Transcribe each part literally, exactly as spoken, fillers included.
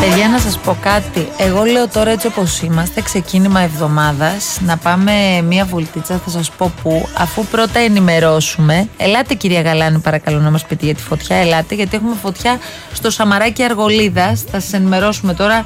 Παιδιά, να σας πω κάτι. Εγώ λέω τώρα, έτσι όπως είμαστε, ξεκίνημα εβδομάδας, να πάμε μία βολτίτσα, θα σας πω πού, αφού πρώτα ενημερώσουμε. Ελάτε, κυρία Γαλάνη, παρακαλώ, να μας πείτε για τη φωτιά. Ελάτε, γιατί έχουμε φωτιά στο Σαμαράκι Αργολίδας. Θα σας ενημερώσουμε τώρα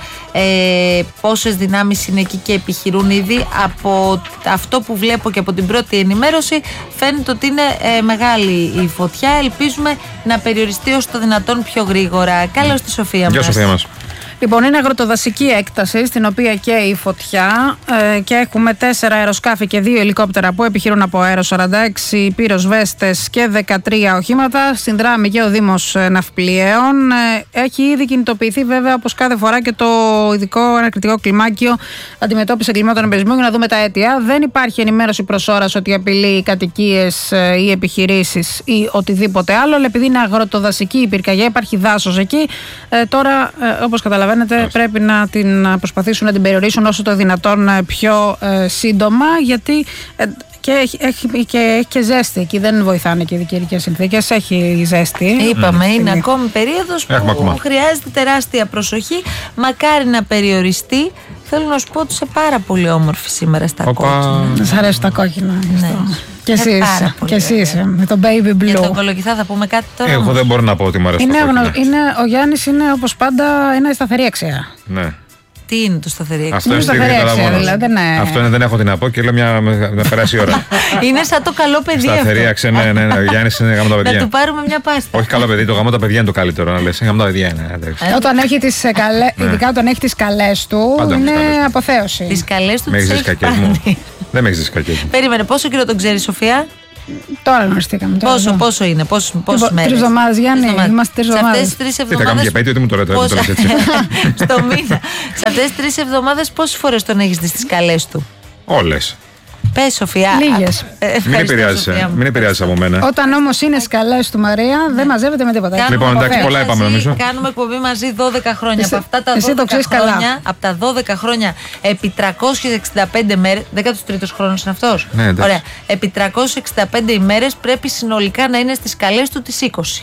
ε, πόσες δυνάμεις είναι εκεί και επιχειρούν ήδη. Από αυτό που βλέπω και από την πρώτη ενημέρωση, φαίνεται ότι είναι ε, μεγάλη η φωτιά. Ελπίζουμε να περιοριστεί όσο το δυνατόν πιο γρήγορα. Καλώς τη Σοφία μας. Γεια Σοφία μας. Λοιπόν, είναι αγροτοδασική έκταση στην οποία καίει η φωτιά ε, και έχουμε τέσσερα αεροσκάφη και δύο ελικόπτερα που επιχειρούν από αέρο, σαράντα έξι πυροσβέστες και δεκατρία οχήματα. Συνδράμει και ο Δήμος Ναυπλιαίων. Ε, έχει ήδη κινητοποιηθεί, βέβαια, όπως κάθε φορά, και το ειδικό ανακριτικό κλιμάκιο αντιμετώπιση εγκλημάτων εμπειρισμού για να δούμε τα αίτια. Δεν υπάρχει ενημέρωση προς ώρας ότι απειλεί κατοικίες ε, ή επιχειρήσεις ή οτιδήποτε άλλο, αλλά επειδή είναι αγροτοδασική η πυρκαγιά, υπάρχει δάσος εκεί. Ε, τώρα, ε, όπως καταλαβαίνετε, πρέπει να την προσπαθήσουν να την περιορίσουν όσο το δυνατόν πιο ε, σύντομα, γιατί ε, και έχει, έχει, και έχει και ζέστη εκεί, δεν βοηθάνε και οι καιρικές συνθήκες, έχει ζέστη. Είπαμε, mm. είναι ακόμη περίοδος που ακόμα χρειάζεται τεράστια προσοχή, μακάρι να περιοριστεί. Θέλω να σου πω ότι είσαι πάρα πολύ όμορφη σήμερα στα Οπα. κόκκινα. Σας αρέσει τα κόκκινα. Ναι. Και εσύ είσαι, και εσύ είσαι, με το baby blue. Για τον Κολοκυθά θα πούμε κάτι τώρα. Εγώ δεν μπορώ να πω ότι μου αρέσει είναι, το κόκκινο. είναι, ο Γιάννης είναι, όπως πάντα, είναι σταθερή αξία. Ναι. Τι είναι το σταθερή αξία? Αυτό είναι σταθερή σταθερή αξία, αξία, δηλαδή, ναι. Αυτό είναι, δεν έχω τι να πω και λέω μια, να περάσει η ώρα. Είναι σαν το καλό παιδί. Σταθερή αυτό. αξία, ναι, ναι, ναι. Ο Γιάννης είναι γάμο τα παιδιά. Να του πάρουμε μια πάστα. Όχι καλό παιδί, το γάμο τα παιδιά είναι το καλύτερο να λες. Γάμο τα παιδιά είναι. Ε, όταν έχει τις καλέ, ειδικά όταν έχει τις καλές του, Πάντα είναι τις καλές του. αποθέωση. Τις καλές του Με τις έχεις δει έχει κακές μου. πάρει. Δεν με έχεις δει κακές μου. Περίμενε, πόσο καιρό τον ξέρει, Σοφία? Τώρα γνωριστήκαμε. Τώρα Πόσο, εδώ. πόσο είναι, πόσες Λοιπόν, μέρες? τρεις εβδομάδες, Γιάννη, είμαστε τρεις Σε αυτές εβδομάδες. τις τρεις Τι θα κάνουμε εβδομάδες. για πέτειο, τι μου το λέτε, πόσα- το λέτε έτσι. Στο μήνα. Σε αυτές τις τρεις εβδομάδες πόσες φορές τον έχεις δει στις καλές του? Όλες. Πες, Σοφία. Λίγες. Ε, Μην ευχαριστώ, επηρεάζεσαι, Σοφία μου. μην επηρεάζεσαι από μένα. Όταν όμως είναι σκαλές του Μαρία, δεν μαζεύεται με τίποτα. Κάνουμε Λοιπόν, εντάξει, εκπομπή πολλά είπαμε, μαζί, νομίζω. Κάνουμε εκπομπή μαζί δώδεκα χρόνια. Εσύ- από αυτά τα εσύ το δώδεκα ξέρεις καλά. χρόνια, από τα δώδεκα χρόνια, επί τριακόσιες εξήντα πέντε μέρες. δέκατος τρίτος χρόνος είναι αυτός. Ναι, εντάξει. Ωραία. Επί τριακόσιες εξήντα πέντε ημέρες πρέπει συνολικά να είναι στις καλές του τις είκοσι.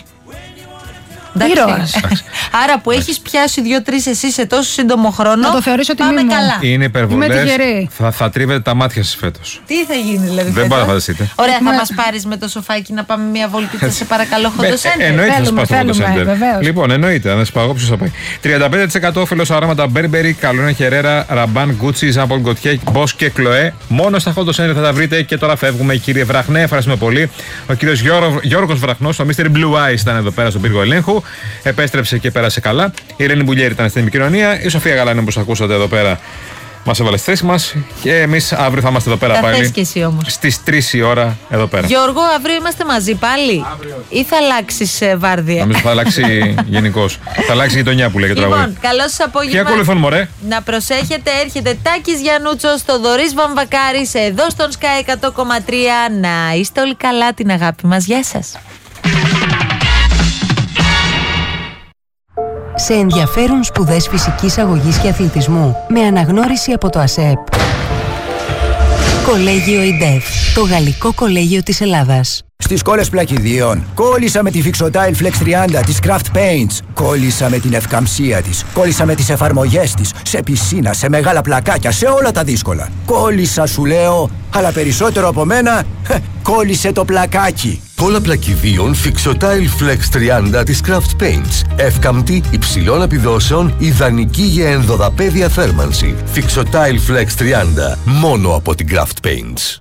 Εντάξει. Ήρωας. Άρα που έχεις πιάσει δύο-τρεις εσύ σε τόσο σύντομο χρόνο. Να το θεωρήσω τιμή πάμε μου. καλά. Είναι Είμαι υπερβολές. τυχερή. Θα, θα τρίβετε τα μάτια σας φέτος. Τι θα γίνει δηλαδή? Δεν φέτος? μπορώ να φανταστείτε. Ωραία, θα Μα- μας πάρεις με το σοφάκι να πάμε μια βολτίτσα, σε παρακαλώ, Ε, χοντοσέντερ. Εννοείται θα σας Θέλουμε, πάω στο θέλουμε, Hot Center. βεβαίως. Λοιπόν, εννοείται, να σας πάω ποιος θα πάει. τριάντα πέντε τοις εκατό όφελος αρώματα Burberry, Καλόνα Χερέρα, Ραμπάν, Gucci, Ζαμπολ Γκοτιέ, Boss και Chloé. Μόνο στα Hot Center θα τα βρείτε και τώρα φεύγουμε. Κύριε Βραχνέ, ευχαριστούμε πολύ. Ο κύριος Γιώργο, Γιώργος Βραχνός, το μίστερ Blue Eyes ήταν εδώ πέρα στον πύργο ελέγχου. Επέστρεψε και πέρασε καλά. Η Ελένη Μπουλιέρη ήταν στην επικοινωνία. Η Σοφία Γαλάνη, όπως ακούσατε εδώ πέρα, μας έβαλε στη θέση μας. Και εμείς αύριο θα είμαστε εδώ πέρα Τα πάλι. θες και εσύ όμως. Στις τρεις η ώρα εδώ πέρα. Γιώργο, αύριο είμαστε μαζί πάλι. Ή θα αλλάξεις ε, βάρδια? Νομίζω θα αλλάξει γενικώς. Θα αλλάξει γειτονιά που λέγεται τραγούδι. Λοιπόν, καλό σας απόγευμα. Και ακολουθούν, μωρέ. Να προσέχετε, έρχεται Τάκης Γιαννούτσος, Θοδωρής Βαμβακάρης, εδώ στον Sky εκατό κόμμα τρία. Να είστε όλοι καλά, την αγάπη μας. Γεια σας. Σε ενδιαφέρουν σπουδές φυσικής αγωγής και αθλητισμού με αναγνώριση από το ΑΣΕΠ. Κολέγιο ΙΝΤΕΦ, το γαλλικό κολέγιο της Ελλάδας. Στις κόλλες πλακιδίων, κόλλησα με τη Fixotile Flex τριάντα της Craft Paints. Κόλλησα με την ευκαμψία της. Κόλλησα με τις εφαρμογές της. Σε πισίνα, σε μεγάλα πλακάκια, σε όλα τα δύσκολα. Κόλλησα, σου λέω, αλλά περισσότερο από μένα, κόλλησε το πλακάκι. Κόλλα πλακιδίων Fixotile Flex τριάντα της Craft Paints. Εύκαμπτη, υψηλών επιδόσεων, ιδανική για ενδοδαπέδια θέρμανση. Fixotile Flex τριάντα, μόνο από την Craft Paints.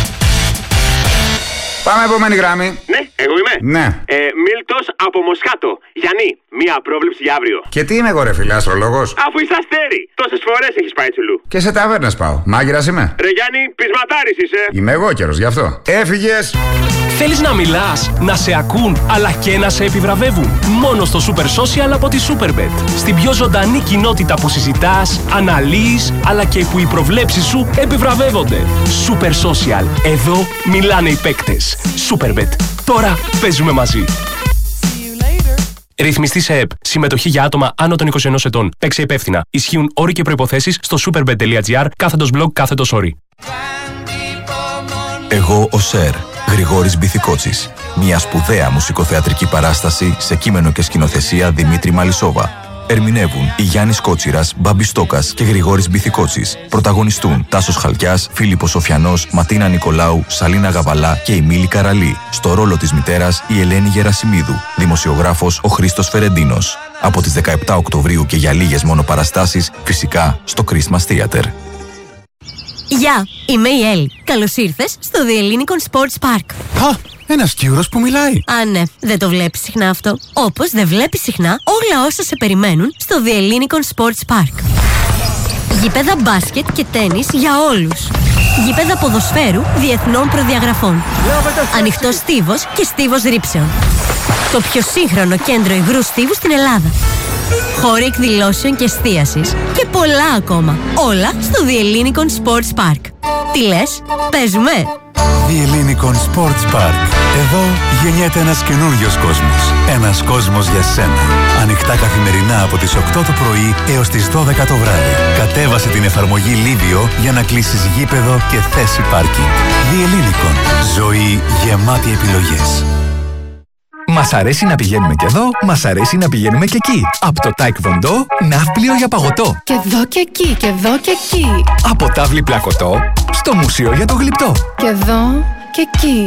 Πάμε επόμενη γραμμή. Ναι, εγώ είμαι. Ναι. Ε, Μίλτος από Μοσχάτο. Γιάννη, μία πρόβλεψη για αύριο. Και τι είμαι εγώ, ρε φίλε, αστρολόγος? Αφού είσαι αστέρι, τόσες φορές έχεις πάει τσουλού. Και σε ταβέρνες πάω. Μάγειρας είμαι. Ρε Γιάννη, πεισματάρης είσαι. Είμαι εγώ καιρός, γι' αυτό. Έφυγες. Θέλεις να μιλάς, να σε ακούν, αλλά και να σε επιβραβεύουν? Μόνο στο Super Social από τη Superbet. Στην πιο ζωντανή κοινότητα που συζητάς, αναλύεις, αλλά και που οι προβλέψεις σου επιβραβεύονται. Super Social. Εδώ μιλάνε οι παίκτες. Superbet. Τώρα παίζουμε μαζί. Ρυθμιστή σε ΕΠ. Συμμετοχή για άτομα άνω των είκοσι ενός ετών. Παίξε υπεύθυνα. Ισχύουν όροι και προϋποθέσεις στο superbet.gr κάθετος blog κάθετος όροι. Εγώ ο Σερ, Γρηγόρης Μπιθικότσης. Μια σπουδαία μουσικοθεατρική παράσταση σε κείμενο και σκηνοθεσία Δημήτρη Μαλισσόβα. Ερμηνεύουν η Γιάννης Κότσιρας, Μπάμπης Στόκας και Γρηγόρης Μπιθικότσης. Πρωταγωνιστούν Τάσος Χαλκιάς, Φίλιππος Σοφιανός, Ματίνα Νικολάου, Σαλίνα Γαβαλά και η Μίλη Καραλή. Στο ρόλο της μητέρας η Ελένη Γερασιμίδου. Δημοσιογράφος ο Χρήστος Φερεντίνος. Από τις δεκαεπτά Οκτωβρίου και για λίγες μόνο παραστάσεις, φυσικά στο Christmas Theater. Γεια, είμαι η Έλλη. Καλώς ήρθες στο The Ellinikon Sports Park. Α, ένας Κύρος που μιλάει. Α, ναι, δεν το βλέπεις συχνά αυτό. Όπως δεν βλέπεις συχνά όλα όσα σε περιμένουν στο The Ellinikon Sports Park. Γήπεδα μπάσκετ και τένις για όλους. Γήπεδα ποδοσφαίρου διεθνών προδιαγραφών. Ανοιχτός στίβος και στίβος ρήψεων. Το πιο σύγχρονο κέντρο υγρού στίβου στην Ελλάδα. Χώροι εκδηλώσεων και εστίασης και πολλά ακόμα. Όλα στο The Ellinikon Sports Park. Τι λες, παίζουμε? The Ellinikon Sports Park. Εδώ γεννιέται ένας καινούριος κόσμος. Ένας κόσμος για σένα. Ανοιχτά καθημερινά από τις οκτώ το πρωί έως τις δώδεκα το βράδυ. Κατέβασε την εφαρμογή Livio για να κλείσεις γήπεδο και θέση πάρκινγκ. The Ellinikon. Ζωή γεμάτη επιλογές. Μας αρέσει να πηγαίνουμε και εδώ, μας αρέσει να πηγαίνουμε και εκεί. Από το Taekwondo, ναύπλιο για παγωτό. Και εδώ και εκεί, και εδώ και εκεί. Από τάβλη πλακωτό, στο μουσείο για το γλυπτό. Και εδώ και εκεί.